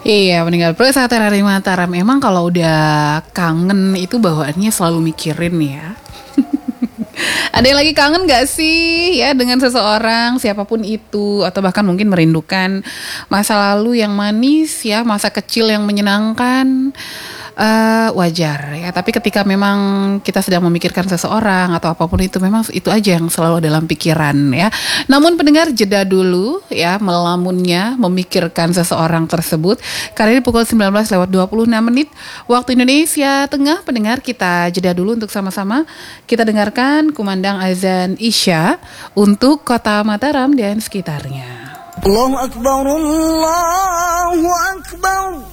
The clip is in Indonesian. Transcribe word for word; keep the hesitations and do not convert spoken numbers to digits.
Iya, meninggal pesantren dari Mataram. Emang kalau udah kangen itu bawaannya selalu mikirin ya. Ada yang lagi kangen gak sih ya dengan seseorang siapapun itu, atau bahkan mungkin merindukan masa lalu yang manis ya, masa kecil yang menyenangkan. Uh, wajar ya, tapi ketika memang kita sedang memikirkan seseorang atau apapun itu, memang itu aja yang selalu dalam pikiran ya. Namun pendengar, jeda dulu ya melamunnya memikirkan seseorang tersebut, karena ini pukul sembilan belas lewat dua puluh enam menit waktu Indonesia Tengah. Pendengar, kita jeda dulu untuk sama-sama kita dengarkan kumandang azan Isya untuk kota Mataram dan sekitarnya. Allahu Akbar, Allahu Akbar.